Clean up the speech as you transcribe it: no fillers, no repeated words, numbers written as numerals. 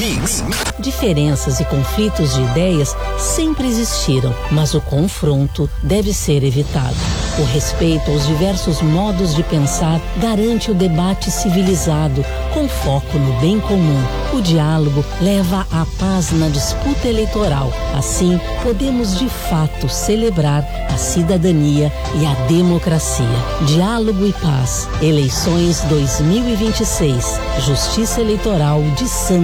Mix. Diferenças e conflitos de ideias sempre existiram, mas o confronto deve ser evitado. O respeito aos diversos modos de pensar garante o debate civilizado, com foco no bem comum. O diálogo leva à paz na disputa eleitoral. Assim, podemos de fato celebrar a cidadania e a democracia. Diálogo e paz. Eleições 2026. Justiça Eleitoral de Santa